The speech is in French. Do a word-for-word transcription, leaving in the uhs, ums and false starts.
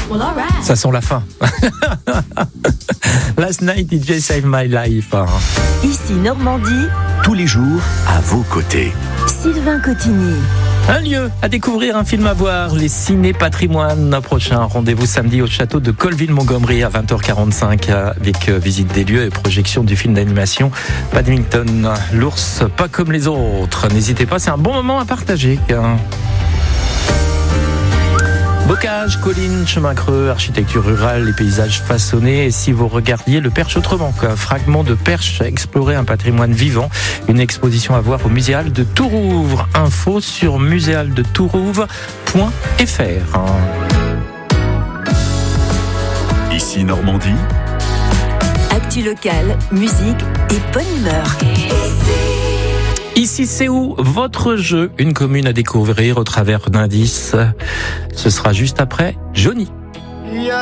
Well, all right. Ça sent la fin. Last Night D J Save My Life. Ici Normandie, tous les jours à vos côtés. Sylvain Cotigny. Un lieu à découvrir, un film à voir, les Ciné Patrimoine prochain. Rendez-vous samedi au château de Colville-Montgomery à vingt heures quarante-cinq avec visite des lieux et projection du film d'animation Paddington, l'ours pas comme les autres. N'hésitez pas, c'est un bon moment à partager. Bocage, collines, chemins creux, architecture rurale, les paysages façonnés. Et si vous regardiez le Perche autrement, qu'un fragment de Perche, explorer un patrimoine vivant, une exposition à voir au Muséal de Tourouvre. Info sur muséal de tourouvre point f r. Ici Normandie. Actu locale, musique et bonne humeur. Ici, c'est où votre jeu, une commune à découvrir au travers d'indices. Ce sera juste après Johnny.